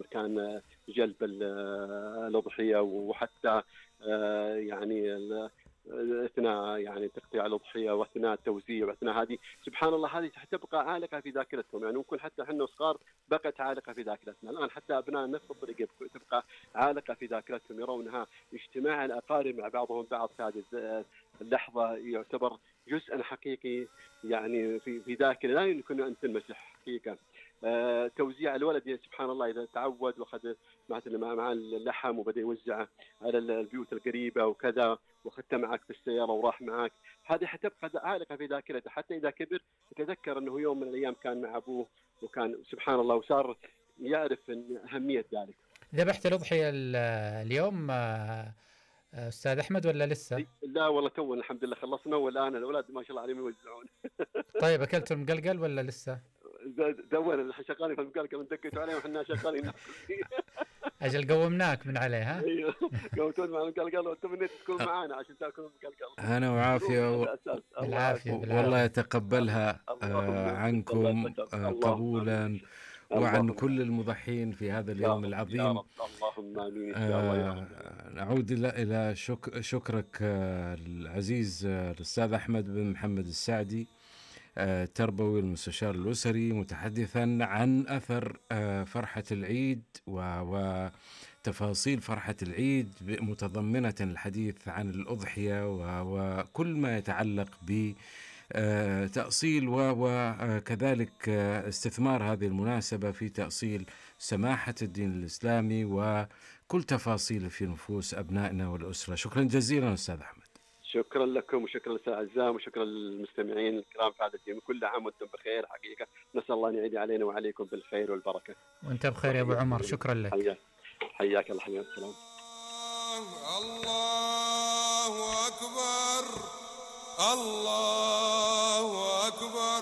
كان جلب الأضحية، وحتى يعني اثناء يعني تقطيع الأضحية واثناء التوزيع واثناء هذه، سبحان الله هذه تبقى عالقة في ذاكرتهم. يعني ممكن حتى احنا صغار بقت عالقة في ذاكرتنا، الآن حتى أبناء نفس الطريقة تبقى عالقة في ذاكرتهم، يرونها اجتماع الأقارب مع بعضهم بعض في هذه اللحظة يعتبر جزءا حقيقي يعني في ذاكرة لا يمكن أن تلمس حقيقة. توزيع الولد سبحان الله إذا تعود وأخذ مع اللحم وبدأ يوزعه على البيوت القريبة وكذا، وأخذته معك في السيارة وراح معك، هذه حتبقى عالقة في ذاكرته حتى إذا كبر يتذكر أنه يوم من الأيام كان مع أبوه وكان سبحان الله وصار يعرف أهمية ذلك. ذبحت الأضحية اليوم أستاذ أحمد ولا لسه؟ لا والله تو الحمد لله خلصنا، والآن الأولاد ما شاء الله عليهم يوزعون. طيب أكلتوا المقلقل ولا لسه؟ دور شغالين في المقلقل دقيتوا عليهم وحنا شغالين. أجل قومناك من عليها. ايوه قومتون مع المقلقل وتمنيت تكون معانا عشان تاكلوا المقلقل. أنا وعافية بالعافية والله يتقبلها عنكم قبولا وعن كل المضحين في هذا اليوم العظيم. اللهم آمين. إن شاء الله. نعود إلى شكرك العزيز الأستاذ أحمد بن محمد السعدي، التربوي المستشار الأسري، متحدثا عن أثر فرحة العيد وتفاصيل فرحة العيد متضمنة الحديث عن الأضحية وكل ما يتعلق بتأصيل وكذلك استثمار هذه المناسبة في تأصيل سماحة الدين الإسلامي وكل تفاصيل في نفوس أبنائنا والأسرة. شكرا جزيلا أستاذ أحمد. شكرا لكم وشكرا للأستاذ عزام وشكرا للمستمعين الكرام في هذا اليوم. كل عام وانتم بخير حقيقة، نسأل الله أن يعيد علينا وعليكم بالخير والبركة. وانت بخير يا أبو عمر، شكرا لك. حياك الله حبيبي. السلام. الله أكبر الله أكبر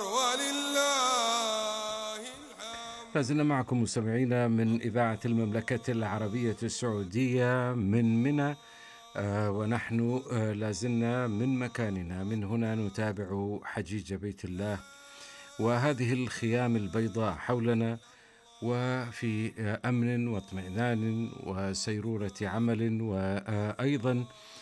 ولله الحمد. لازلنا معكم مستمعينا من إذاعة المملكة العربية السعودية من منى، ونحن لازلنا من مكاننا من هنا نتابع حجيج بيت الله وهذه الخيام البيضاء حولنا، وفي أمن واطمئنان وسيرورة عمل، وأيضا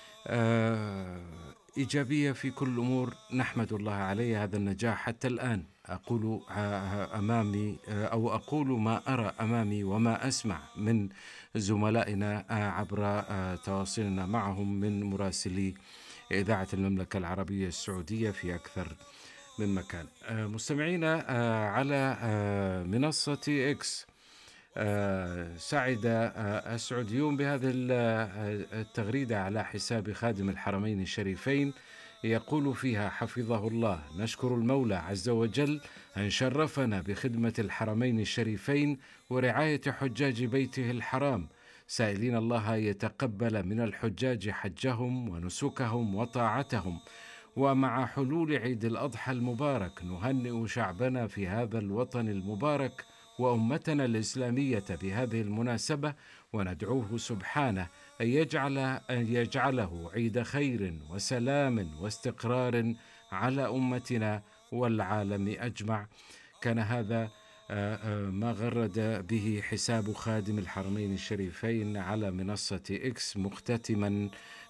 إيجابية في كل أمور نحمد الله عليه. هذا النجاح حتى الآن أقول أمامي أو أقول ما أرى أمامي وما أسمع من زملائنا عبر تواصلنا معهم من مراسلي إذاعة المملكة العربية السعودية في أكثر من مكان. مستمعينا على منصة إكس، سعد السعوديون بهذه التغريدة على حساب خادم الحرمين الشريفين، يقول فيها حفظه الله: نشكر المولى عز وجل أن شرفنا بخدمة الحرمين الشريفين ورعاية حجاج بيته الحرام، سائلين الله يتقبل من الحجاج حجهم ونسكهم وطاعتهم. ومع حلول عيد الأضحى المبارك نهنئ شعبنا في هذا الوطن المبارك وأمتنا الإسلامية بهذه المناسبة، وندعوه سبحانه أن يجعله عيد خير وسلام واستقرار على أمتنا والعالم أجمع. كان هذا ما غرد به حساب خادم الحرمين الشريفين على منصة إكس، مختتما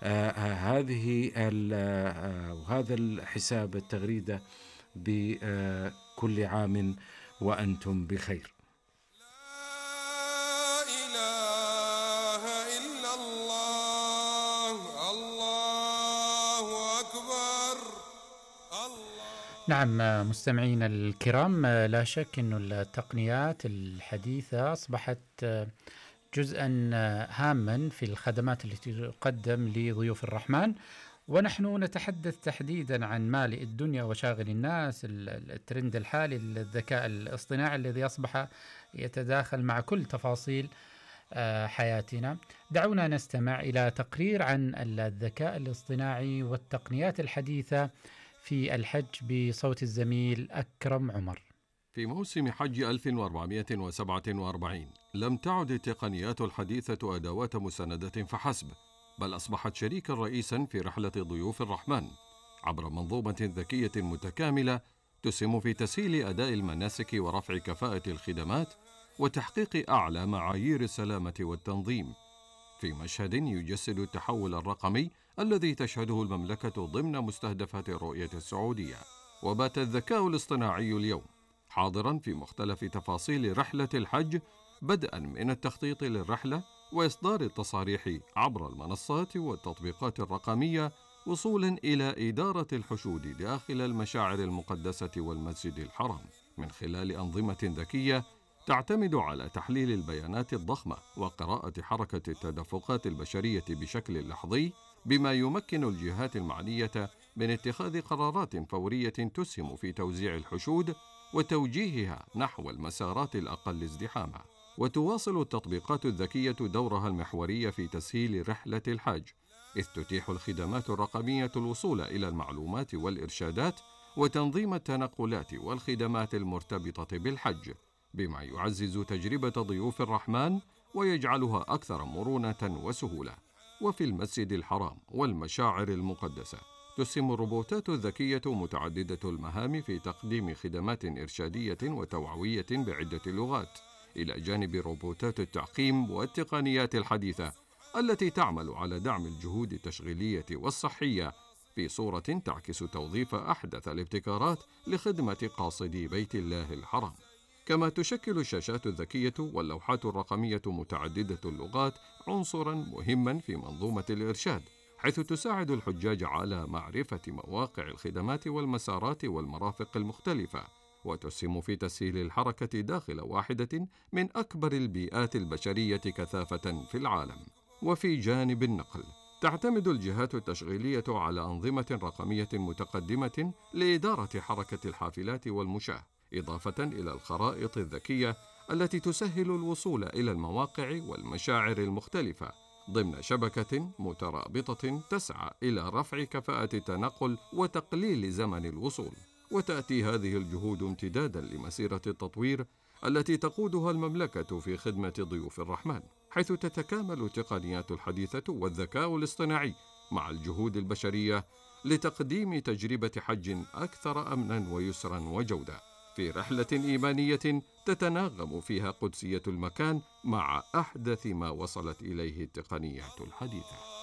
هذا الحساب التغريدة بكل عام وأنتم بخير. نعم مستمعينا الكرام، لا شك أن التقنيات الحديثة أصبحت جزءا هاما في الخدمات التي تقدم لضيوف الرحمن، ونحن نتحدث تحديدا عن مالئ الدنيا وشاغل الناس، الترند الحالي للذكاء الاصطناعي الذي أصبح يتداخل مع كل تفاصيل حياتنا. دعونا نستمع إلى تقرير عن الذكاء الاصطناعي والتقنيات الحديثة في الحج بصوت الزميل أكرم عمر. في موسم حج 1447 لم تعد التقنيات الحديثة أدوات مساندة فحسب، بل أصبحت شريكا رئيسا في رحلة ضيوف الرحمن عبر منظومة ذكية متكاملة تسهم في تسهيل أداء المناسك ورفع كفاءة الخدمات وتحقيق أعلى معايير السلامة والتنظيم، في مشهد يجسد التحول الرقمي الذي تشهده المملكة ضمن مستهدفات الرؤية السعودية. وبات الذكاء الاصطناعي اليوم حاضرا في مختلف تفاصيل رحلة الحج، بدءا من التخطيط للرحلة وإصدار التصاريح عبر المنصات والتطبيقات الرقمية، وصولا إلى إدارة الحشود داخل المشاعر المقدسة والمسجد الحرام من خلال أنظمة ذكية تعتمد على تحليل البيانات الضخمة وقراءة حركة التدفقات البشرية بشكل لحظي، بما يمكن الجهات المعنية من اتخاذ قرارات فورية تسهم في توزيع الحشود وتوجيهها نحو المسارات الأقل ازدحاما. وتواصل التطبيقات الذكية دورها المحوري في تسهيل رحلة الحاج، إذ تتيح الخدمات الرقمية الوصول إلى المعلومات والإرشادات وتنظيم التنقلات والخدمات المرتبطة بالحج، بما يعزز تجربة ضيوف الرحمن ويجعلها أكثر مرونة وسهولة. وفي المسجد الحرام والمشاعر المقدسة تسهم الروبوتات الذكية متعددة المهام في تقديم خدمات إرشادية وتوعوية بعدة لغات، إلى جانب روبوتات التعقيم والتقنيات الحديثة التي تعمل على دعم الجهود التشغيلية والصحية في صورة تعكس توظيف أحدث الابتكارات لخدمة قاصدي بيت الله الحرام. كما تشكل الشاشات الذكية واللوحات الرقمية متعددة اللغات عنصراً مهماً في منظومة الإرشاد، حيث تساعد الحجاج على معرفة مواقع الخدمات والمسارات والمرافق المختلفة، وتسهم في تسهيل الحركة داخل واحدة من أكبر البيئات البشرية كثافة في العالم. وفي جانب النقل تعتمد الجهات التشغيلية على أنظمة رقمية متقدمة لإدارة حركة الحافلات والمشاة، إضافة إلى الخرائط الذكية التي تسهل الوصول إلى المواقع والمشاعر المختلفة ضمن شبكة مترابطة تسعى إلى رفع كفاءة التنقل وتقليل زمن الوصول. وتأتي هذه الجهود امتدادا لمسيرة التطوير التي تقودها المملكة في خدمة ضيوف الرحمن، حيث تتكامل التقنيات الحديثة والذكاء الاصطناعي مع الجهود البشرية لتقديم تجربة حج أكثر أمنا ويسرا وجودة، في رحلة إيمانية تتناغم فيها قدسية المكان مع أحدث ما وصلت إليه التقنيات الحديثة.